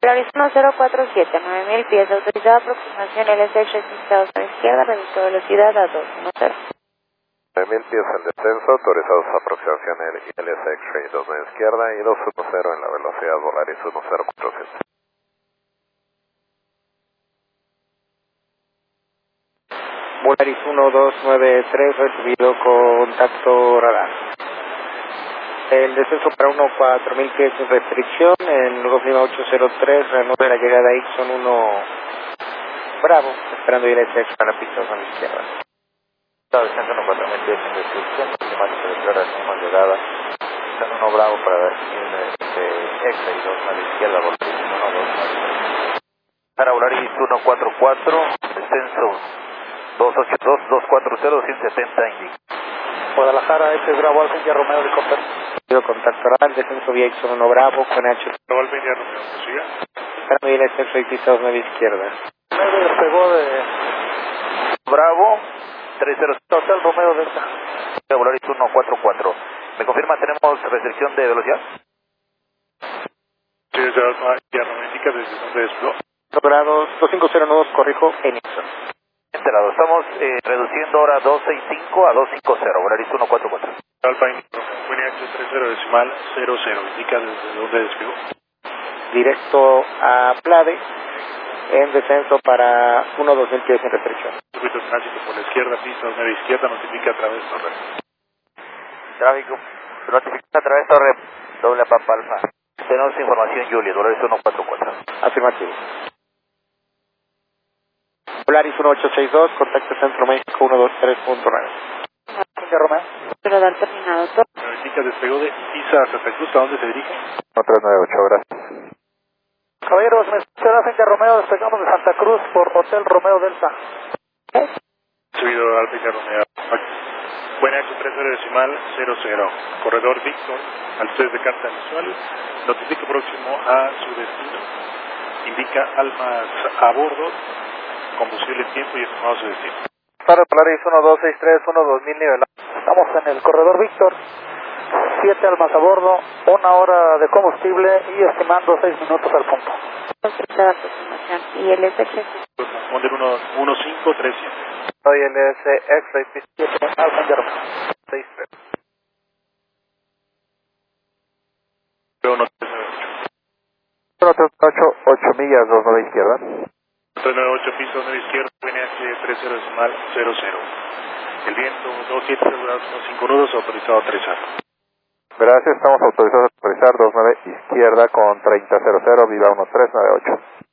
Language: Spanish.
Polaris 1047, 9000 pies, autorizada aproximación LSX registrados a la izquierda, reductor de velocidad a 210. 9000 pies en descenso, autorizados aproximación ILS X-Ray 2 izquierda y 210 en la velocidad Volaris 1047. Volaris 1293, recibido contacto radar. El descenso para 4000 pies sin restricción, en luego clima 803, reanuda la llegada a Ixon 1 Bravo, esperando ILS para pistas a la izquierda. Descenso 4000 pies sin restricción, climático de declaración llegada, Ixon 1 Bravo para ver X-Ray 2 a la izquierda, Volaris 1293. Para Volaris 144, descenso 282, 240, 270, indica. Guadalajara, este es Bravo, Alfa India Romeo, helicóptero. Contacto radar, descenso vía Ixon 1 Bravo, con H. Bravo, Alfa India Romeo, siga. Esperando ILS X-Ray pistas 9 izquierda. Me despegó de Bravo, 30 Hotel Romeo Delta. Volaris 144. ¿Me confirma, tenemos restricción de velocidad? Sí, desde Alfa India Romeo, indica desde donde despegó. Grados 250 nudos, corrijo, en Ixon. Enterado, estamos reduciendo ahora 265 a 250, Volaris 144. Alfa India Romeo, VNH 30 decimal 00, indica desde donde despegó. Directo a Plade, en descenso para 2000 pies sin restricción. Circuito de tránsito por la izquierda, pista 9 izquierda, notifica a través de torre. Tráfico, notifica a través de torre, doble Papa Alfa. Tenemos información, Juliet, Volaris 144. Afirmativo. Polaris 1862, contacto Centro México 123.9. India Romeo. Radar terminado. Indica despegó de Isa a Santa Cruz, ¿a dónde se dirige? 398, gracias. Caballeros, me escuchará India Romeo, despegamos de Santa Cruz por Hotel Romeo Delta. Subido Alfa India Romeo. VNH 30 decimal 00. Corredor Víctor, altitud de carta visual. Notifica próximo a su destino. Indica almas a bordo. Combustible en tiempo y estimado a su destino. Para Polaris 1263, 12000 nivelado. Estamos en el corredor Víctor, 7 almas a bordo, 1 hora de combustible y estimando 6 minutos al punto. Autorizada aproximación ILS X. Responder 1537. Soy LS X-Ray 7, Alfa India Romeo 63. Pero no 398, 8 millas, 29 izquierda. 398 piso 9 izquierda, VNH 30 decimal 00. El viento 27 grados con 5 nudos, autorizado a aterrizar. Gracias, estamos autorizados a aterrizar 29 izquierda con 3000, viva 1398.